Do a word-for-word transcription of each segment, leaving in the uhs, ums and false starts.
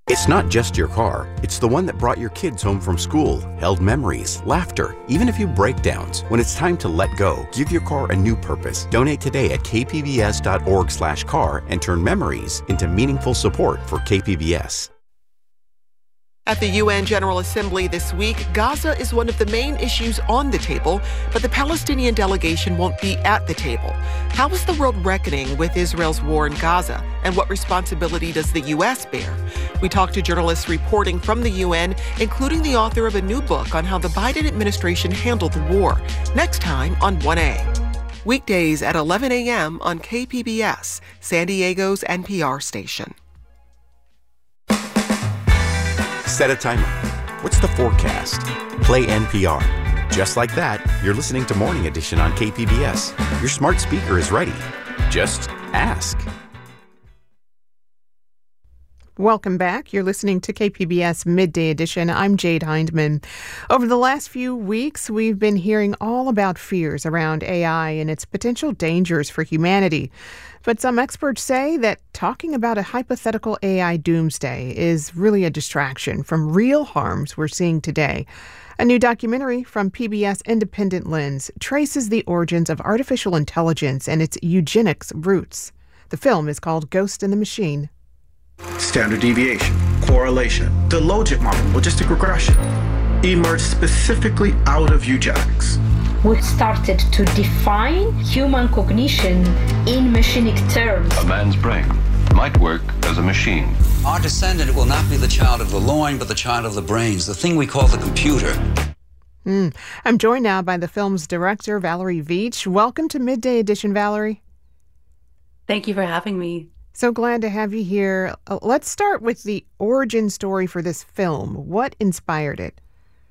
It's not just your car. It's the one that brought your kids home from school, held memories, laughter, even a few breakdowns. When it's time to let go, give your car a new purpose. Donate today at k p b s dot org slash car and turn memories into meaningful support for K P B S. At the U N General Assembly this week, Gaza is one of the main issues on the table, but the Palestinian delegation won't be at the table. How is the world reckoning with Israel's war in Gaza, and what responsibility does the U S bear? We talked to journalists reporting from the U N, including the author of a new book on how the Biden administration handled the war. Next time on one A. Weekdays at eleven a.m. on K P B S, San Diego's N P R station. Set a timer. What's the forecast? Play N P R. Just like that, you're listening to Morning Edition on K P B S. Your smart speaker is ready. Just ask. Welcome back. You're listening to K P B S Midday Edition. I'm Jade Hindman. Over the last few weeks, we've been hearing all about fears around A I and its potential dangers for humanity. But some experts say that talking about a hypothetical A I doomsday is really a distraction from real harms we're seeing today. A new documentary from P B S Independent Lens traces the origins of artificial intelligence and its eugenics roots. The film is called Ghost in the Machine. Standard deviation, correlation, the logic model, logistic regression, emerged specifically out of eugenics. We started to define human cognition in machinic terms. A man's brain might work as a machine. Our descendant will not be the child of the loin, but the child of the brains, the thing we call the computer. Mm. I'm joined now by the film's director, Valerie Veitch. Welcome to Midday Edition, Valerie. Thank you for having me. So glad to have you here. Uh, let's start with the origin story for this film. What inspired it?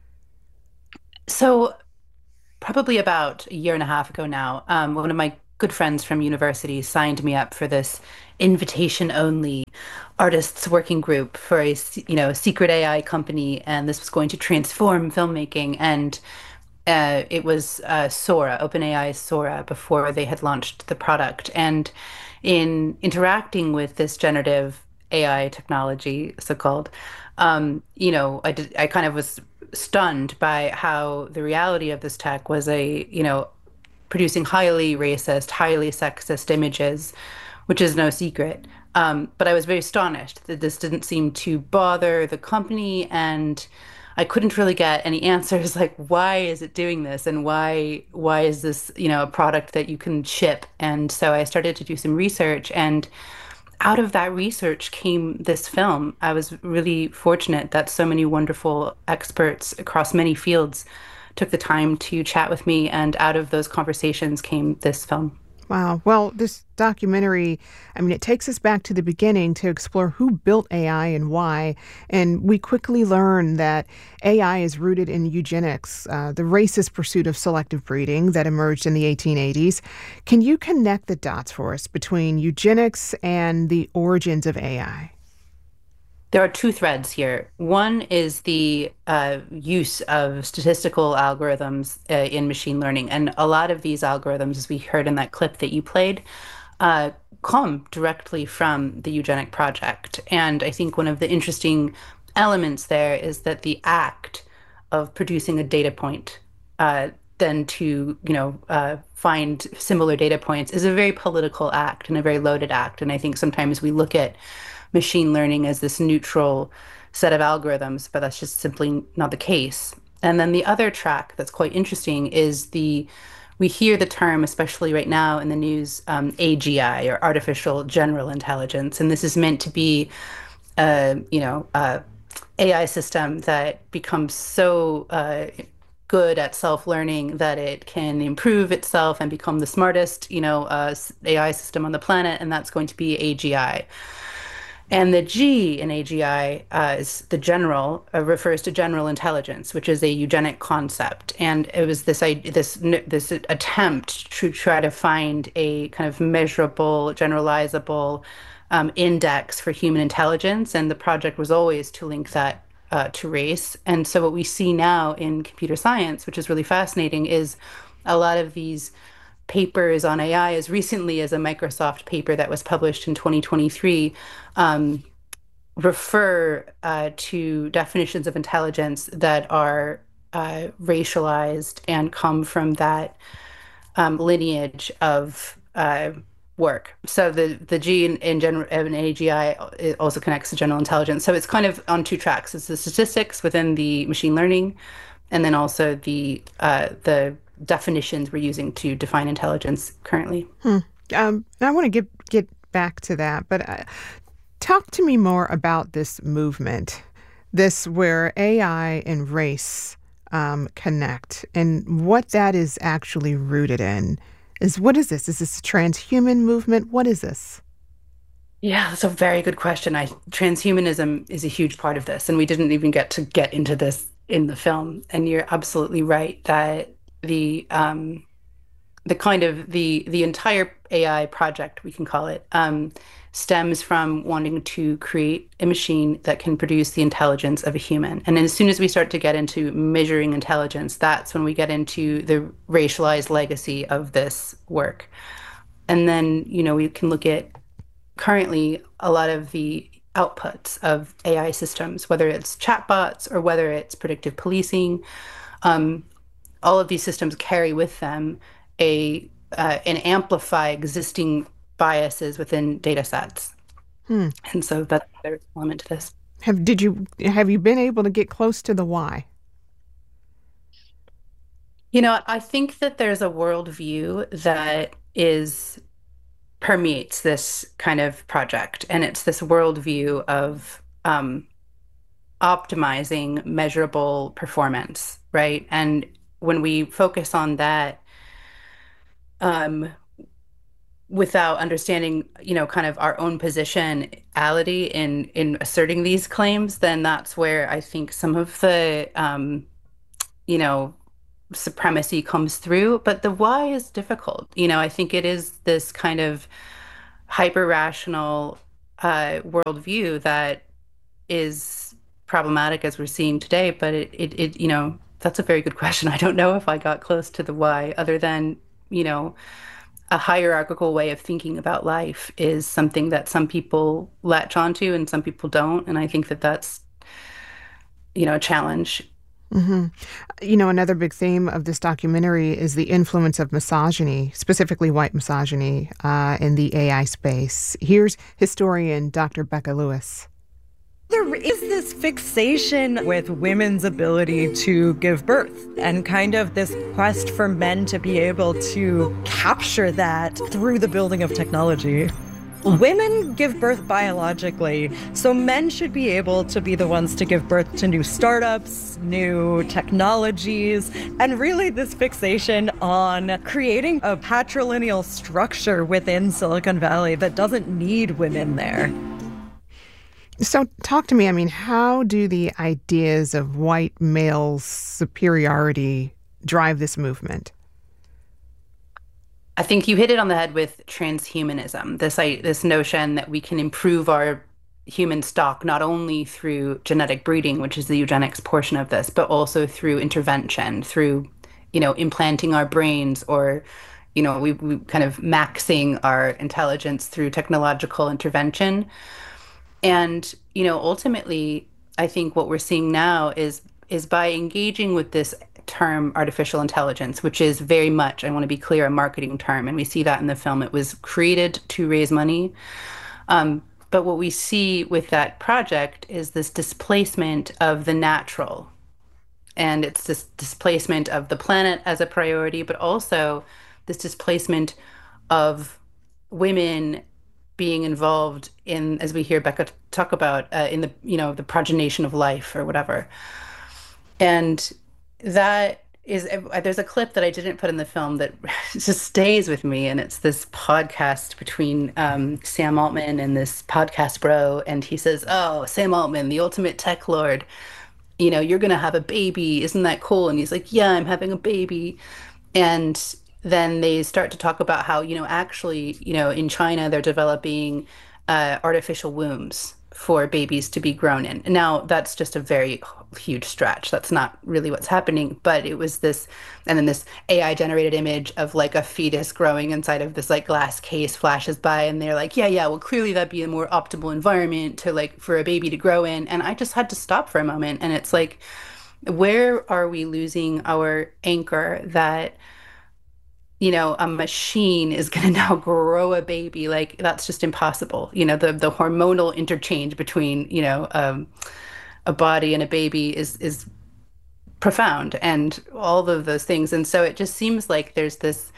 So probably about a year and a half ago now, um, one of my good friends from university signed me up for this invitation-only artists working group for a you know secret A I company, and this was going to transform filmmaking. And uh, it was uh, Sora, OpenAI's Sora, before they had launched the product. And in interacting with this generative A I technology, so-called, um, you know, I did, I kind of was stunned by how the reality of this tech was a, you know, producing highly racist, highly sexist images, which is no secret. Um, but I was very astonished that this didn't seem to bother the company, and I couldn't really get any answers like, why is it doing this, and why why is this, you know, a product that you can ship? And so I started to do some research, and out of that research came this film. I was really fortunate that so many wonderful experts across many fields took the time to chat with me, and out of those conversations came this film. Wow. Well, this documentary, I mean, it takes us back to the beginning to explore who built A I and why. And we quickly learn that A I is rooted in eugenics, uh, the racist pursuit of selective breeding that emerged in the eighteen eighties. Can you connect the dots for us between eugenics and the origins of A I? There are two threads here. One is the uh, use of statistical algorithms uh, in machine learning. And a lot of these algorithms, as we heard in that clip that you played, uh, come directly from the Eugenic Project. And I think one of the interesting elements there is that the act of producing a data point, uh, then to, you know, uh, find similar data points is a very political act and a very loaded act. And I think sometimes we look at machine learning as this neutral set of algorithms, but that's just simply not the case. And then the other track that's quite interesting is the, we hear the term, especially right now in the news, um, A G I, or artificial general intelligence. And this is meant to be, uh, you know, uh, A I system that becomes so uh, good at self-learning that it can improve itself and become the smartest, you know, uh, A I system on the planet, and that's going to be A G I. And the G in A G I uh, is the general, uh, refers to general intelligence, which is a eugenic concept. And it was this this this attempt to try to find a kind of measurable, generalizable um, index for human intelligence. And the project was always to link that uh, to race. And so what we see now in computer science, which is really fascinating, is a lot of these papers on A I, as recently as a Microsoft paper that was published in twenty twenty-three, um, refer uh, to definitions of intelligence that are uh, racialized and come from that um, lineage of uh, work. So the the G in, in general in A G I it also connects to general intelligence. So it's kind of on two tracks. It's the statistics within the machine learning, and then also the uh, the definitions we're using to define intelligence currently. Hmm. Um, I want to get get back to that, but uh, talk to me more about this movement, this where A I and race um, connect, and what that is actually rooted in. Is what is this? Is this a transhuman movement? What is this? Yeah, that's a very good question. I transhumanism is a huge part of this, and we didn't even get to get into this in the film. And you're absolutely right that the um, the kind of the the entire A I project, we can call it, um, stems from wanting to create a machine that can produce the intelligence of a human. And as soon as we start to get into measuring intelligence, that's when we get into the racialized legacy of this work. And then, you know, we can look at currently a lot of the outputs of A I systems, whether it's chatbots or whether it's predictive policing. Um, all of these systems carry with them a uh, and amplify existing biases within data sets. Hmm. And so that's another element to this. Have did you have you been able to get close to the why? You know, I think that there's a worldview that is permeates this kind of project, and it's this worldview of um, optimizing measurable performance, right? And when we focus on that, um, without understanding, you know, kind of our own positionality in in asserting these claims, then that's where I think some of the, um, you know, supremacy comes through. But the why is difficult. You know, I think it is this kind of hyper-rational uh, worldview that is problematic as we're seeing today. But it, it, it, you know, that's a very good question. I don't know if I got close to the why, other than, you know, a hierarchical way of thinking about life is something that some people latch onto and some people don't. And I think that that's, you know, a challenge. Mm-hmm. You know, another big theme of this documentary is the influence of misogyny, specifically white misogyny, uh, in the A I space. Here's historian Doctor Becca Lewis. There is this fixation with women's ability to give birth and kind of this quest for men to be able to capture that through the building of technology. Women give birth biologically, so men should be able to be the ones to give birth to new startups, new technologies, and really this fixation on creating a patrilineal structure within Silicon Valley that doesn't need women there. So talk to me, I mean, how do the ideas of white male superiority drive this movement? I think you hit it on the head with transhumanism, this this notion that we can improve our human stock not only through genetic breeding, which is the eugenics portion of this, but also through intervention, through, you know, implanting our brains, or, you know, we, we kind of maxing our intelligence through technological intervention. And, you know, ultimately, I think what we're seeing now is is by engaging with this term artificial intelligence, which is very much, I want to be clear, a marketing term. And we see that in the film. It was created to raise money. Um, but what we see with that project is this displacement of the natural. And it's this displacement of the planet as a priority, but also this displacement of women being involved in, as we hear Becca talk about, uh, in the, you know, the progenation of life or whatever. And that is, there's a clip that I didn't put in the film that just stays with me. And it's this podcast between um, Sam Altman and this podcast bro. And he says, "Oh, Sam Altman, the ultimate tech lord, you know, you're going to have a baby. Isn't that cool?" And he's like, "Yeah, I'm having a baby." And then they start to talk about how, you know, actually, you know, in China, they're developing uh, artificial wombs. for babies to be grown in. Now, that's just a very huge stretch. That's not really what's happening, but it was this, and then this A I generated image of like a fetus growing inside of this like glass case flashes by, and they're like, yeah, yeah, well, clearly that'd be a more optimal environment to like for a baby to grow in. And I just had to stop for a moment. And it's like, where are we losing our anchor that you know, a machine is going to now grow a baby? Like that's just impossible. You know, the the hormonal interchange between, you know, um, a body and a baby is is profound, and all of those things. And so it just seems like there's this,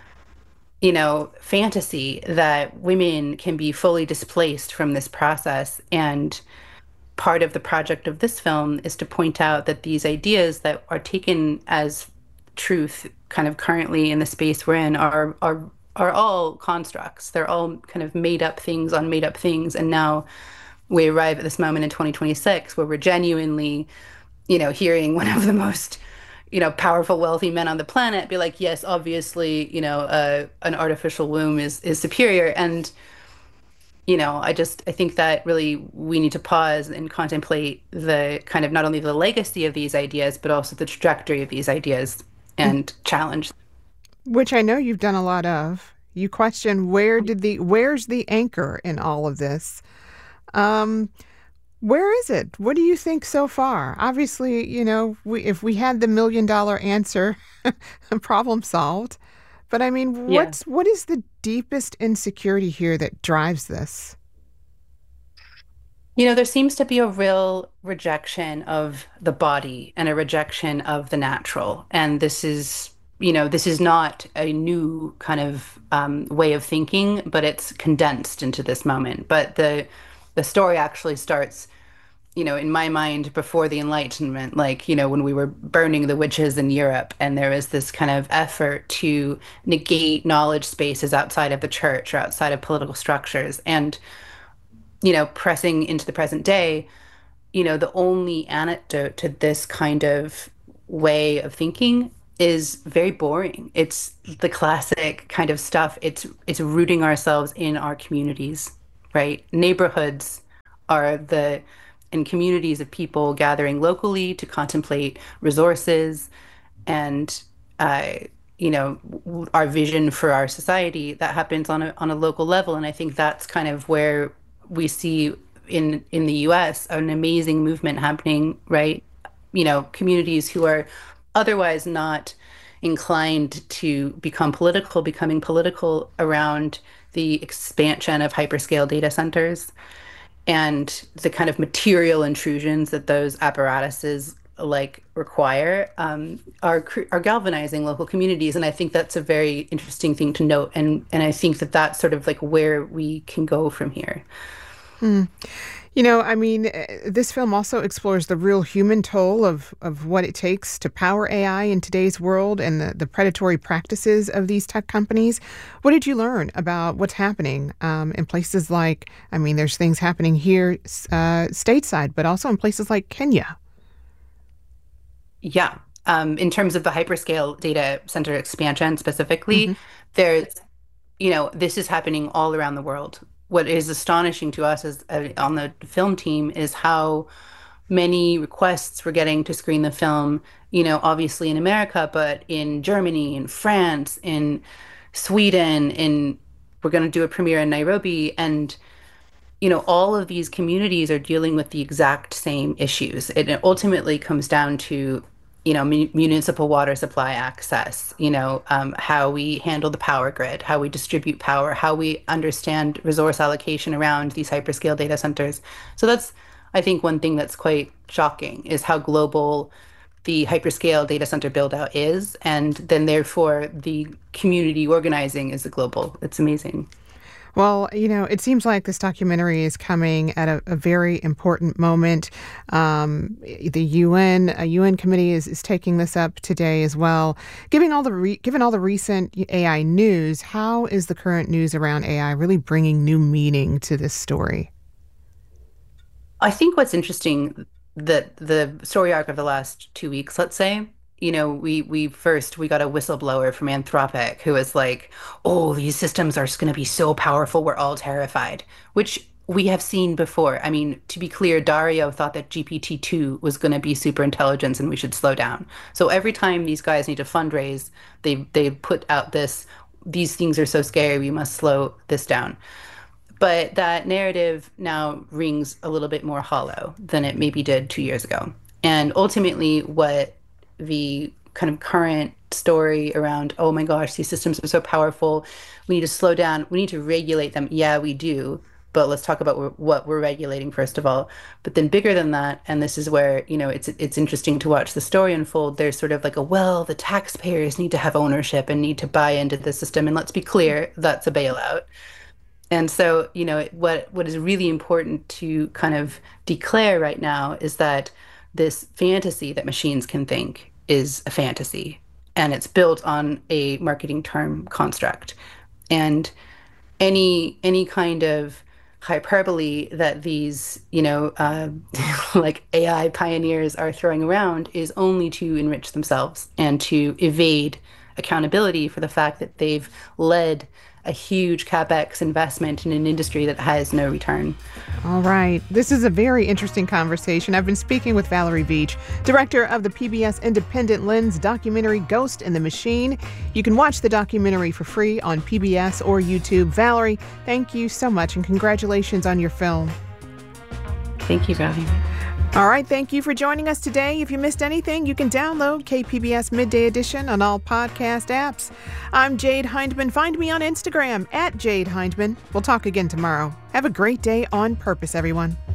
you know, fantasy that women can be fully displaced from this process. And part of the project of this film is to point out that these ideas that are taken as truth kind of currently in the space we're in are are are all constructs. They're all kind of made up things on made up things. And now we arrive at this moment in twenty twenty-six where we're genuinely, you know, hearing one of the most, you know, powerful, wealthy men on the planet be like, yes, obviously, you know, uh, an artificial womb is is superior. And you know, I just I think that really we need to pause and contemplate the kind of not only the legacy of these ideas, but also the trajectory of these ideas and challenge. Which I know you've done a lot of. You question where did the where's the anchor in all of this? Um, where is it? What do you think so far? Obviously, you know, we, if we had the million dollar answer, problem solved. But I mean, what's yeah. what is the deepest insecurity here that drives this? You know, there seems to be a real rejection of the body and a rejection of the natural. And this is, you know, this is not a new kind of um, way of thinking, but it's condensed into this moment. But the the story actually starts, you know, in my mind before the Enlightenment, like, you know, when we were burning the witches in Europe, and there was this kind of effort to negate knowledge spaces outside of the church or outside of political structures. And you know, pressing into the present day, you know, the only antidote to this kind of way of thinking is very boring. It's the classic kind of stuff. It's it's rooting ourselves in our communities, right? Neighborhoods are the and communities of people gathering locally to contemplate resources and uh, you know, our vision for our society that happens on a on a local level. And I think that's kind of where we see in in the U S an amazing movement happening, right? You know, communities who are otherwise not inclined to become political, becoming political around the expansion of hyperscale data centers and the kind of material intrusions that those apparatuses like require um, are are galvanizing local communities. And I think that's a very interesting thing to note. And and I think that that's sort of like where we can go from here. Hmm. You know, I mean, this film also explores the real human toll of, of what it takes to power A I in today's world and the, the predatory practices of these tech companies. What did you learn about what's happening um, in places like, I mean, there's things happening here uh, stateside, but also in places like Kenya? Yeah. Um, in terms of the hyperscale data center expansion specifically, mm-hmm. there's, you know, this is happening all around the world. What is astonishing to us as uh, on the film team is how many requests we're getting to screen the film, you know, obviously in America, but in Germany, in France, in Sweden, in we're going to do a premiere in Nairobi. And, you know, all of these communities are dealing with the exact same issues. It ultimately comes down to, you know, mu- municipal water supply access, you know, um, how we handle the power grid, how we distribute power, how we understand resource allocation around these hyperscale data centers. So that's, I think, one thing that's quite shocking is how global the hyperscale data center build out is. And then therefore the community organizing is global. It's amazing. Well, you know, it seems like this documentary is coming at a, a very important moment. Um, the U N, a U N committee is, is taking this up today as well. Given all the re, given all the recent A I news, how is the current news around A I really bringing new meaning to this story? I think what's interesting, that the story arc of the last two weeks, let's say, you know, we we first we got a whistleblower from Anthropic who was like, "Oh, these systems are going to be so powerful, we're all terrified," which we have seen before. I mean, to be clear, Dario thought that G P T two was going to be super intelligence and we should slow down. So every time these guys need to fundraise, they they put out this, these things are so scary, we must slow this down. But that narrative now rings a little bit more hollow than it maybe did two years ago. And ultimately, what the kind of current story around, oh my gosh, these systems are so powerful, we need to slow down, we need to regulate them. Yeah, we do. But let's talk about what we're regulating first of all. But then bigger than that, and this is where, you know, it's it's interesting to watch the story unfold. There's sort of like a, well, the taxpayers need to have ownership and need to buy into the system. And let's be clear, that's a bailout. And so, you know, what what is really important to kind of declare right now is that this fantasy that machines can think is a fantasy, and it's built on a marketing term construct. And any any kind of hyperbole that these, you know, uh, like A I pioneers are throwing around is only to enrich themselves and to evade accountability for the fact that they've led a huge CapEx investment in an industry that has no return. All right. This is a very interesting conversation. I've been speaking with Valerie Veach, director of the P B S Independent Lens documentary Ghost in the Machine. You can watch the documentary for free on P B S or YouTube. Valerie, thank you so much and congratulations on your film. Thank you for having me. All right, thank you for joining us today. If you missed anything, you can download K P B S Midday Edition on all podcast apps. I'm Jade Hindman. Find me on Instagram at Jade Hindman. We'll talk again tomorrow. Have a great day on purpose, everyone.